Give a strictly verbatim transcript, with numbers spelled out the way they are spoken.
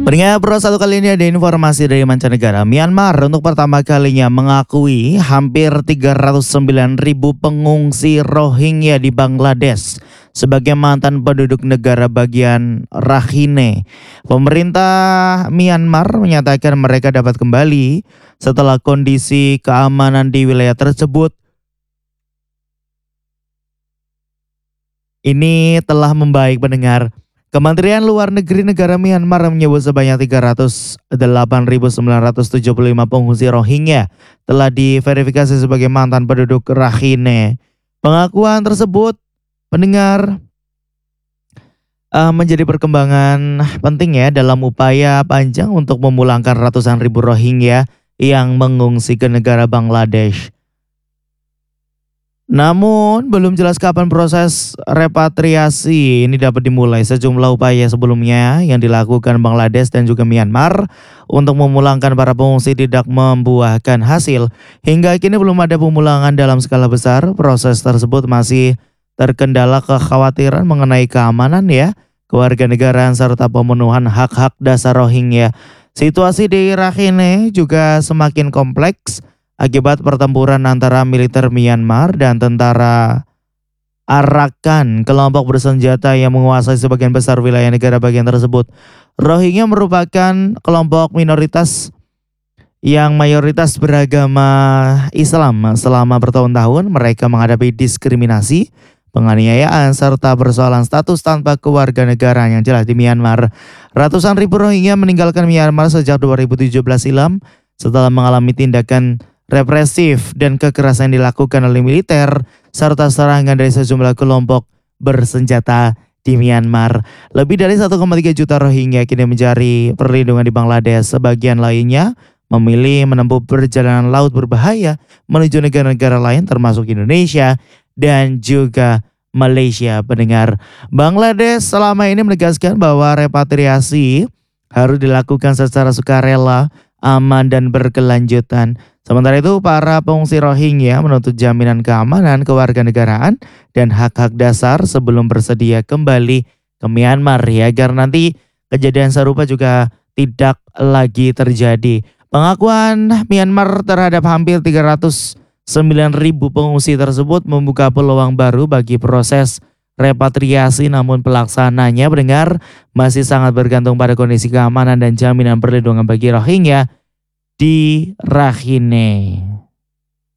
Pendengar Pro, satu kali ini ada informasi dari mancanegara. Myanmar untuk pertama kalinya mengakui hampir tiga ratus sembilan ribu pengungsi Rohingya di Bangladesh sebagai mantan penduduk negara bagian Rakhine. Pemerintah Myanmar menyatakan mereka dapat kembali setelah kondisi keamanan di wilayah tersebut ini telah membaik. Pendengar, Kementerian Luar Negeri negara Myanmar menyebut sebanyak tiga ratus delapan ribu sembilan ratus tujuh puluh lima pengungsi Rohingya telah diverifikasi sebagai mantan penduduk Rakhine. Pengakuan tersebut, pendengar, uh, menjadi perkembangan penting ya dalam upaya panjang untuk memulangkan ratusan ribu Rohingya yang mengungsi ke negara Bangladesh. Namun belum jelas kapan proses repatriasi ini dapat dimulai. Sejumlah upaya sebelumnya yang dilakukan Bangladesh dan juga Myanmar untuk memulangkan para pengungsi tidak membuahkan hasil. Hingga kini belum ada pemulangan dalam skala besar. Proses tersebut masih terkendala kekhawatiran mengenai keamanan ya, kewarganegaraan serta pemenuhan hak-hak dasar Rohingya. Situasi di Rakhine juga semakin kompleks akibat pertempuran antara militer Myanmar dan tentara Arakan, kelompok bersenjata yang menguasai sebagian besar wilayah negara bagian tersebut. Rohingya merupakan kelompok minoritas yang mayoritas beragama Islam. Selama bertahun-tahun mereka menghadapi diskriminasi, penganiayaan, serta persoalan status tanpa kewarganegaraan yang jelas di Myanmar. Ratusan ribu Rohingya meninggalkan Myanmar sejak dua ribu tujuh belas silam setelah mengalami tindakan represif dan kekerasan yang dilakukan oleh militer serta serangan dari sejumlah kelompok bersenjata di Myanmar. Lebih dari satu koma tiga juta Rohingya kini mencari perlindungan di Bangladesh. Sebagian lainnya memilih menempuh perjalanan laut berbahaya menuju negara-negara lain termasuk Indonesia dan juga Malaysia. Pendengar, Bangladesh selama ini menegaskan bahwa repatriasi harus dilakukan secara sukarela, aman dan berkelanjutan. Sementara itu, para pengungsi Rohingya menuntut jaminan keamanan kewarganegaraan dan hak-hak dasar sebelum bersedia kembali ke Myanmar ya, agar nanti kejadian serupa juga tidak lagi terjadi. Pengakuan Myanmar terhadap hampir tiga ratus sembilan ribu pengungsi tersebut membuka peluang baru bagi proses repatriasi, namun pelaksananya pendengar masih sangat bergantung pada kondisi keamanan dan jaminan perlindungan bagi Rohingya di Rakhine.